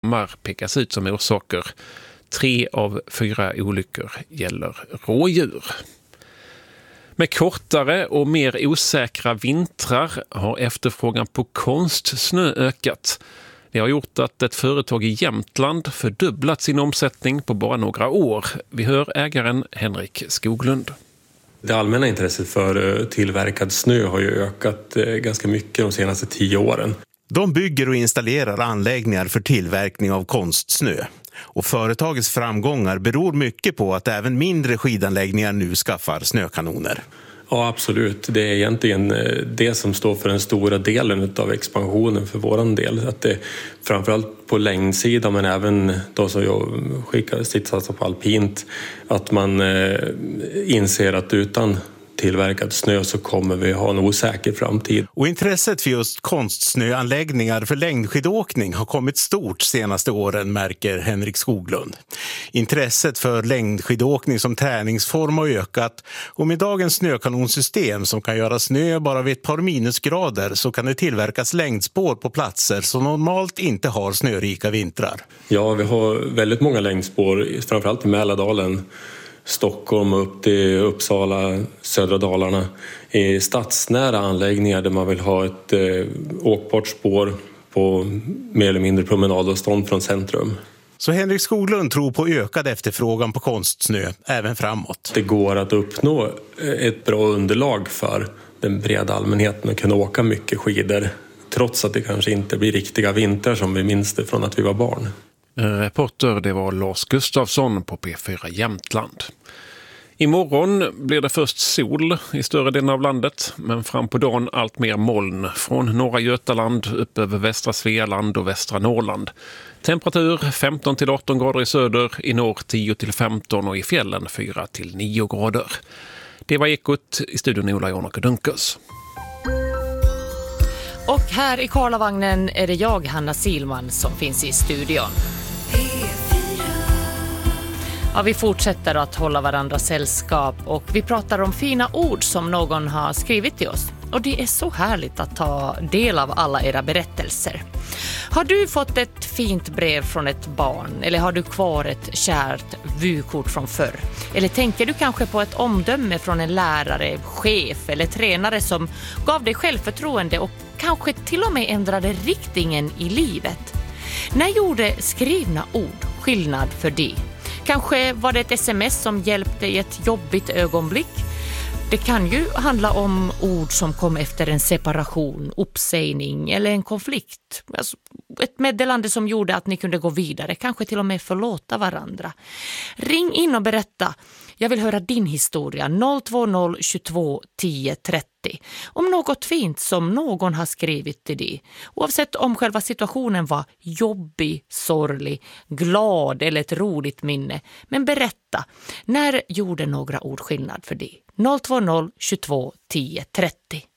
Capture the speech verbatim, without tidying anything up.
dammar pekas ut som orsaker. Tre av fyra olyckor gäller rådjur. Med kortare och mer osäkra vintrar har efterfrågan på konstsnö ökat. Det har gjort att ett företag i Jämtland fördubblat sin omsättning på bara några år. Vi hör ägaren Henrik Skoglund. Det allmänna intresset för tillverkad snö har ju ökat ganska mycket de senaste tio åren. De bygger och installerar anläggningar för tillverkning av konstsnö. Och företagets framgångar beror mycket på att även mindre skidanläggningar nu skaffar snökanoner. Ja, absolut. Det är egentligen det som står för den stora delen av expansionen för våran del. Att det framförallt på längdsidan, men även då som jag skickar sitter på alpint, att man inser att utan tillverkad snö så kommer vi ha en osäker framtid. Och intresset för just konstsnöanläggningar för längdskidåkning har kommit stort senaste åren, märker Henrik Skoglund. Intresset för längdskidåkning som träningsform har ökat, och med dagens snökanonsystem som kan göra snö bara vid ett par minusgrader så kan det tillverkas längdspår på platser som normalt inte har snörika vintrar. Ja, vi har väldigt många längdspår, framförallt i Mälardalen, Stockholm upp till Uppsala, södra Dalarna, i stadsnära anläggningar där man vill ha ett eh, åkbart spår på mer eller mindre promenadavstånd från centrum. Så Henrik Skoglund tror på ökad efterfrågan på konstsnö även framåt. Det går att uppnå ett bra underlag för den breda allmänheten att kunna åka mycket skidor, trots att det kanske inte blir riktiga vintrar som vi minns det från att vi var barn. Reporter, det var Lars Gustafsson på P fyra Jämtland. Imorgon blir det först sol i större delen av landet, men fram på dagen allt mer moln från norra Götaland upp över västra Svealand och västra Norrland. Temperatur femton till arton grader i söder, i norr tio till femton och i fjällen fyra till nio grader. Det var Ekot, i studion Ola Jonaka Dunkers. Och här i Karlavagnen är det jag, Hanna Silman, som finns i studion. Ja, vi fortsätter att hålla varandra sällskap och vi pratar om fina ord som någon har skrivit till oss. Och det är så härligt att ta del av alla era berättelser. Har du fått ett fint brev från ett barn, eller har du kvar ett kärt vykort från förr? Eller tänker du kanske på ett omdöme från en lärare, chef eller tränare som gav dig självförtroende och kanske till och med ändrade riktningen i livet? När gjorde skrivna ord skillnad för dig? Kanske var det ett sms som hjälpte i ett jobbigt ögonblick. Det kan ju handla om ord som kom efter en separation, uppsägning eller en konflikt. Alltså, ett meddelande som gjorde att ni kunde gå vidare, kanske till och med förlåta varandra. Ring in och berätta. Jag vill höra din historia. noll två noll tjugotvå tio trettio. Om något fint som någon har skrivit till dig. Oavsett om själva situationen var jobbig, sorglig, glad eller ett roligt minne. Men berätta, när gjorde några ord skillnad för dig? noll två noll tjugotvå tio trettio.